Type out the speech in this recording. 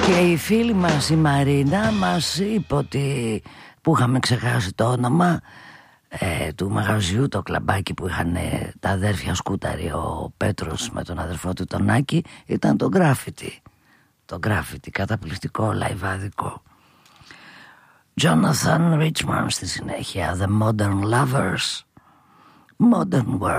Και η φίλη μας η Μαρίνα μας είπε ότι, που είχαμε ξεχάσει το όνομα του μαγαζιού, το κλαμπάκι που είχαν τα αδέρφια Σκούταρη, ο Πέτρος με τον αδερφό του τον Άκη, ήταν το γκράφιτι. Το γκράφιτι, καταπληκτικό, λαϊβάδικο. Jonathan Richman στη συνέχεια, The Modern Lovers, Modern World.